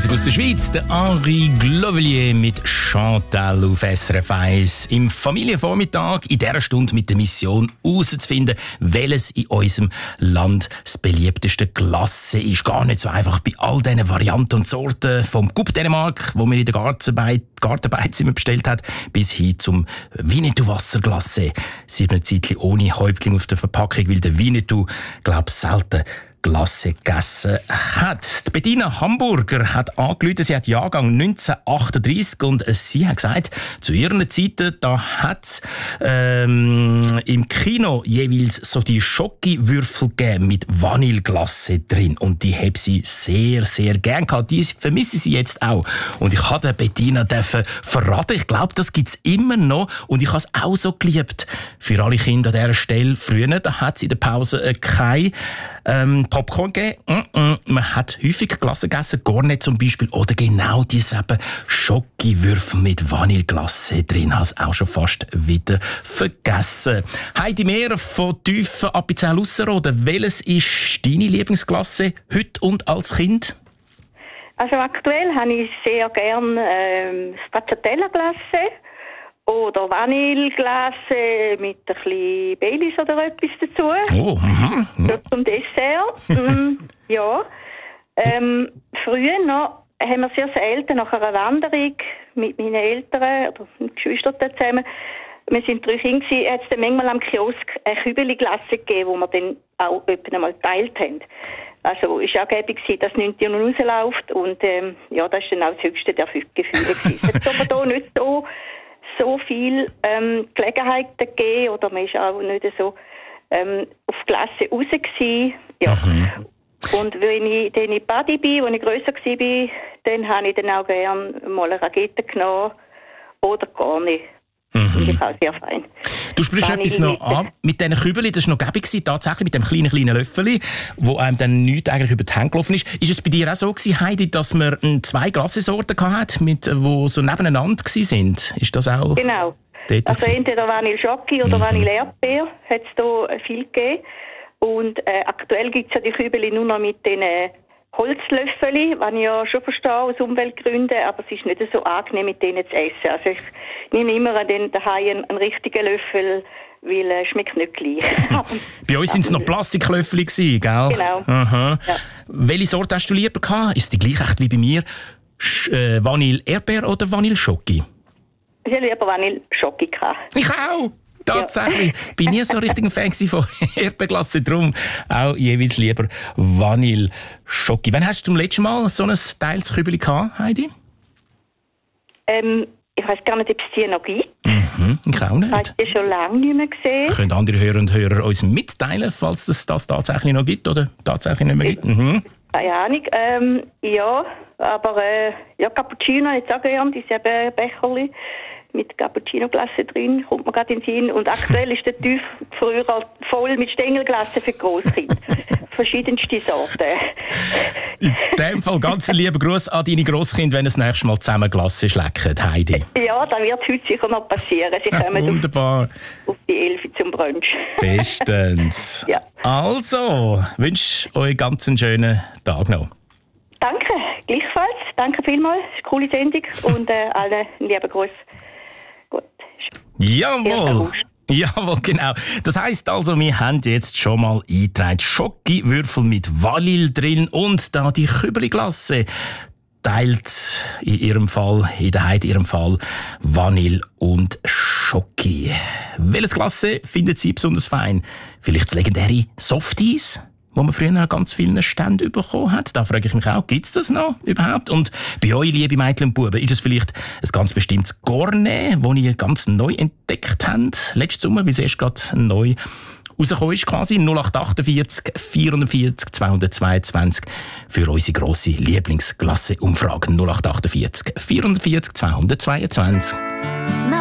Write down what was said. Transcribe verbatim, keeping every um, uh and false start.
Musik aus der Schweiz, der Henri Glovelier mit Chantal auf S R F eins. Im Familienvormittag in dieser Stunde mit der Mission herauszufinden, welches in unserem Land das beliebteste Glasse ist. Gar nicht so einfach bei all diesen Varianten und Sorten. Vom Coupe Dänemark, wo man in der Gartenbeiz, Gartenbeizimmer bestellt hat, bis hin zum Winnetou-Wasserglasse. Sie ist eine Zeit ohne Häuptling auf der Verpackung, weil der Winnetou, glaube ich, selten Glasse gegessen hat. Die Bettina Hamburger hat angerufen, sie hat Jahrgang neunzehnhundertachtunddreissig und sie hat gesagt, zu ihren Zeiten, da hat es ähm, im Kino jeweils so die Schokiwürfel gegeben mit Vanilleglasse drin und die hat sie sehr, sehr gern gehabt. Die vermisse sie jetzt auch. Und ich habe Bettina dürfen verraten, ich glaube, das gibt es immer noch und ich habe es auch so geliebt. Für alle Kinder an dieser Stelle, früher, da hat es in der Pause äh, keine ähm, Popcorn gegeben. Mm -mm. Man hat häufig Glasse gegessen, Cornet zum Beispiel, oder genau diese eben Schokiwürfel mit Vanilleglasse drin. Habe es auch schon fast wieder vergessen. Heidi Mehr von Tüfen Appenzell-Ausserrhoden. Welches ist deine Lieblingsglasse heute und als Kind? Also aktuell habe ich sehr gerne ähm, Stracciatella-Glasse oder Vanilleglasse mit ein bisschen Baileys oder etwas dazu. Oh, mhm. So zum Dessert. mm, ja. Ähm, früher noch haben wir sehr selten nach einer Wanderung mit meinen Eltern oder mit Geschwistern zusammen, wir sind drei Kinder gewesen, hat es dann manchmal am Kiosk eine Kübeli-Glasse gegeben, die wir dann auch etwa einmal geteilt haben. Also es war angeblich, dass nichts noch rausläuft und ähm, ja, das war dann auch das höchste der Gefühle gewesen. Es hat aber hier nicht so so viel ähm, Gelegenheiten gegeben oder man ist auch nicht so ähm, auf die Klasse raus gewesen. Ja. Mhm. Und wenn ich dann in Badi bin, als ich grösser war, dann habe ich dann auch gerne mal eine Rakete genommen oder gar nicht. Mhm. Das ist auch sehr fein. Du sprichst etwas noch an. Mit diesen Kübeln, das war noch gäbig gewesen, tatsächlich mit dem kleinen, kleinen Löffel, wo einem dann nichts eigentlich über die Hände gelaufen ist. Ist es bei dir auch so gewesen, Heidi, dass man zwei Glassensorten hatte, mit, die so nebeneinander waren? Ist das auch? Genau. Also entweder Vanille Schoki oder mhm. Vanille Erdbeer hat es da viel gegeben. Und äh, aktuell gibt es ja die Kübel nur noch mit den äh, Holzlöffeln, was ich ja schon verstehe aus Umweltgründen, aber es ist nicht so angenehm, mit denen zu essen. Also ich nehme immer an den daheim einen, einen richtigen Löffel, weil es äh, schmeckt nicht gleich. Bei uns waren es noch Plastiklöffel, gell? Genau. Aha. Ja. Welche Sorte hast du lieber gehabt? Ist die gleich echt wie bei mir? Sch- äh, Vanille Erdbeer oder Vanille Schoki? Ich habe lieber Vanille Schoki gehabt. Ich auch! Tatsächlich. Ja. Bin nie so richtig ein Fan von Erdbeerglasse, drum auch jeweils lieber Vanille Schoki. Wann hast du zum letzten Mal so ein Teilskübeli gehabt, Heidi? Ähm, ich weiss gar nicht, ob es die noch gibt. Mhm, ich auch nicht. Ich habe die schon lange nicht mehr gesehen. Können andere Hörer und Hörer uns mitteilen, falls es das tatsächlich noch gibt oder tatsächlich nicht mehr gibt? Mhm. Keine Ahnung. Ähm, ja, aber äh, ja, Cappuccino jetzt auch gerne, diese Becherli mit Cappuccino-Glasse drin, kommt man gerade in den Sinn. Und aktuell ist der Tüff früher voll mit Stängelglasse für Großkinder. Verschiedenste Sorten. In dem Fall ganz lieber Gruß an deine Grosskinder, wenn es das nächste Mal zusammen Glasse schlecken, Heidi. Ja, das wird heute sicher noch passieren. Sie kommen Wunderbar. Auf, auf die Elfi zum Brunch. Bestens. Ja. Also, wünsche euch ganz einen schönen Tag noch. Danke, gleichfalls. Danke vielmals. Es ist eine coole Sendung und äh, allen einen lieben Gruß. Gut. Jawohl. Jawohl, genau. Das heisst also, wir haben jetzt schon mal eingetragen Schokiwürfel mit Vanille drin und da die Kübeli-Glasse teilt in ihrem Fall, in der Heidi ihrem Fall, Vanille und Schoki. Welches Glasse findet sie besonders fein? Vielleicht das legendäre Softies, wo man früher an ganz vielen Ständen bekommen hat. Da frage ich mich auch, gibt es das noch überhaupt? Und bei euch, liebe Mädchen und Buben, ist es vielleicht ein ganz bestimmtes Cornet, das ihr ganz neu entdeckt habt, letzten Sommer, wie es erst gerade neu rausgekommen ist, quasi null acht achtundvierzig vierundvierzig zweihundertzweiundzwanzig für unsere grosse Lieblingsklasse-Umfrage null acht achtundvierzig vierundvierzig zweihundertzweiundzwanzig.